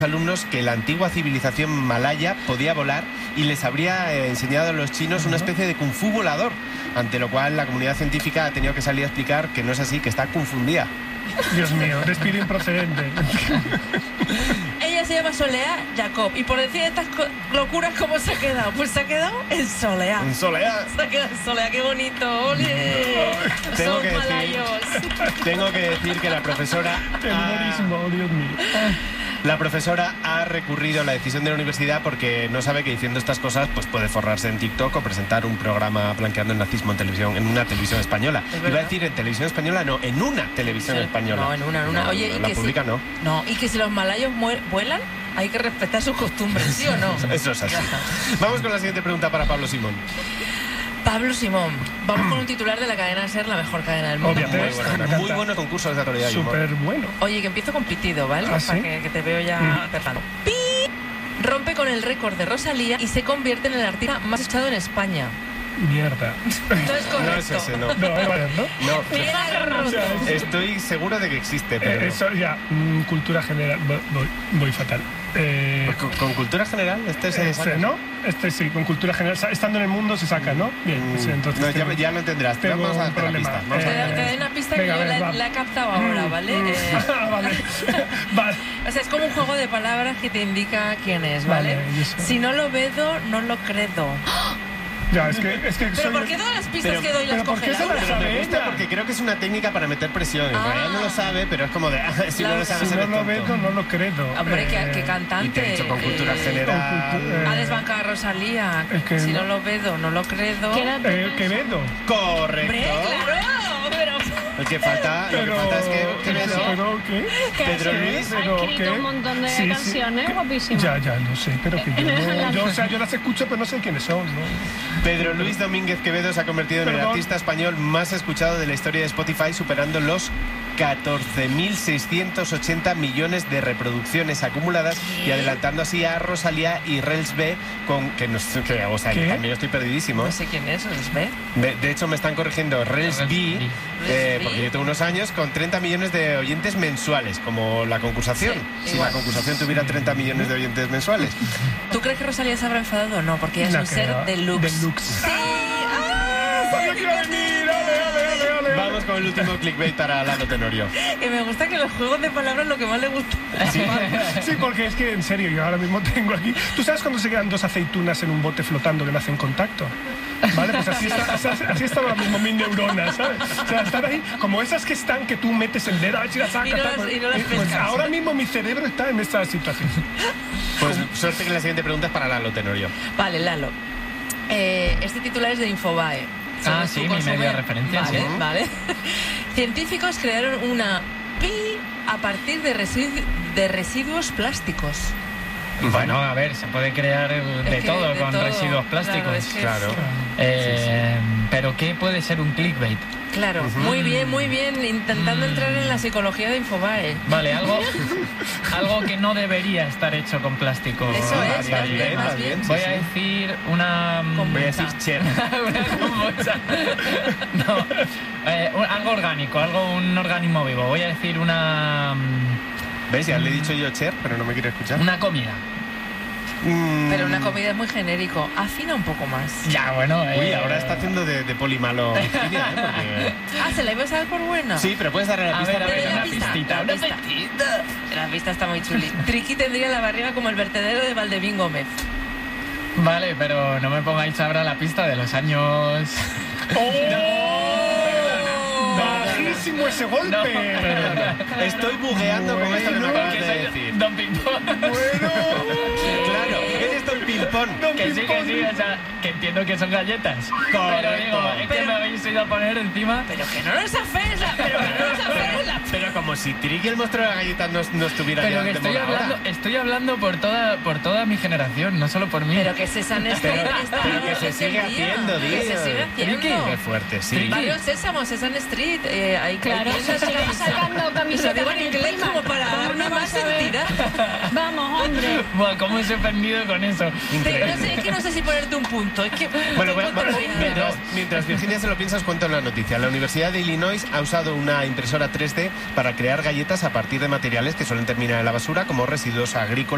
alumnos que la antigua civilización malaya podía volar y les habría enseñado a los chinos una especie de kung fu volador, ante lo cual la comunidad científica ha tenido que salir a explicar que no es así, que está confundida. Dios mío, despido improcedente. Ella se llama Soleá Jacob y por decir estas locuras, ¿cómo se ha quedado? Pues se ha quedado en Soleá. En Soleá. Se ha quedado en Soleá, qué bonito, ¡ole! Tengo que decir que la profesora... Terrorismo, Dios mío. La profesora ha recurrido a la decisión de la universidad porque no sabe que diciendo estas cosas pues puede forrarse en TikTok o presentar un programa blanqueando el nazismo en televisión, en una televisión española. Iba a decir en televisión española, no, en una televisión española. No, en una. No, oye, la pública no. No, y que si los malayos vuelan, hay que respetar sus costumbres, ¿sí o no? Eso es así. Vamos con la siguiente pregunta para Pablo Simón. Pablo Simón, vamos con un titular de la cadena SER, la mejor cadena del mundo. Muy buenos concursos de actualidad. Súper bueno. Oye, que empiezo con pitido, ¿vale? ¿Ah, sí? Para que te veo ya apertando. ¡Pi! Rompe con el récord de Rosalía y se convierte en el artista más escuchado en España. Mierda. No es correcto. No es ese, no. No, es vale, ¿no? No. Estoy seguro de que existe, pero... Eso ya, cultura general. Voy fatal. ¿Con cultura general? ¿No? Sí, con cultura general. Estando en el mundo se saca, ¿no? Bien, pues entonces... No, ya lo entenderás. Vamos a darte la pista. Te doy una pista que yo la he captado ahora, ¿vale? Vale. O sea, es como un juego de palabras que te indica quién es, ¿vale? Si no lo vedo, no lo credo. Ya, es que ¿Pero por qué todas las pistas que doy las coge Laura? Pero me gusta porque creo que es una técnica para meter presión. En realidad no lo sabe, pero es como de... si no lo sabes, si no lo veo, no lo credo. Hombre, que cantante. Y te he dicho con cultura general... Ha desbancado a Rosalía. Si no lo veo, no lo credo. Quevedo. Correcto. Hombre, claro. El que falta es que Quevedo. ¿Qué? Pedro Luis. Ha escrito un montón de canciones guapísimas. Ya, lo sé, pero que yo las escucho, pero no sé quiénes son, ¿no? Pedro Luis Domínguez Quevedo se ha convertido en el artista español más escuchado de la historia de Spotify, superando los 14.680 millones de reproducciones acumuladas y adelantando así a Rosalía y Rels B, yo también estoy perdidísimo. No sé quién es, Rels B. De hecho, me están corrigiendo Rels B, porque yo tengo unos años con 30 millones de oyentes mensuales, como la concursación. Sí, si la concursación tuviera 30 millones de oyentes mensuales. ¿Tú crees que Rosalía se habrá enfadado o no? Porque ella es un ser deluxe. Sí. ¡Sabía que iba a venir! ¡Ole! Vamos con el último clickbait para Lalo Tenorio. Que me gusta que los juegos de palabras es lo que más le gusta. Sí, porque es que, en serio, yo ahora mismo tengo aquí... ¿Tú sabes cuando se quedan dos aceitunas en un bote flotando que no hacen contacto? ¿Vale? Pues así están ahora mismo mis neuronas, ¿sabes? O sea, están ahí, como esas que están, que tú metes el dedo a ver si las sacas. Y no las pescas. Pues ahora mismo mi cerebro está en esta situación. Pues suerte que la siguiente pregunta es para Lalo Tenorio. Vale, Lalo. Este titular es de Infobae. Sí, mi medio de referencia. Vale. Científicos crearon una pi a partir de residuos plásticos. Bueno, a ver, se puede crear de todo con residuos plásticos. Claro. Pero ¿qué puede ser un clickbait? Claro, muy bien, intentando entrar en la psicología de Infobae. Vale, algo que no debería estar hecho con plástico. Eso es, más bien. Voy a decir una... Voy a decir cher. Una kombucha. No, algo orgánico, un organismo vivo. Voy a decir una... ¿Ves? Ya le he dicho yo cher, pero no me quiere escuchar. Una comida. Pero una comida es muy genérico. Afina un poco más. Ya, bueno. Uy, ahora está haciendo de polimalo Virginia, porque... ¿se la ibas a dar por buena? Sí, pero puedes darle la pista. Una pistita. La pista está muy chuli. Triqui tendría la barriga como el vertedero de Valdevín Gómez. Vale, pero no me pongáis ahora la pista de los años... ¡Bajísimo ese golpe! Estoy bugueando con esto que me acabas de decir. Don Pimpón. Bueno. Claro, eres Don Pimpón. Que sí, o sea, que entiendo que son galletas. Pero digo, es que me habéis ido a poner encima. Pero que no nos afesla, Pero como si Triqui el monstruo de la galleta no estuviera pero ya que estoy hablando por toda mi generación, no solo por mí. Pero que Sesame Street pero que se sigue haciendo, tío. Que se sigue haciendo. Qué fuerte, sí. Varios Sésamos, Sesame Street. Claro, se sigue sacando camisetas en inglés como para darme más entidad. Vamos, hombre. Buah, cómo he sorprendido con eso. No sé si ponerte un punto. Es que bueno, mientras Virginia se lo piensa, os cuento la noticia. La Universidad de Illinois ha usado una impresora 3D para crear galletas a partir de materiales que suelen terminar en la basura, como residuos agrícolas.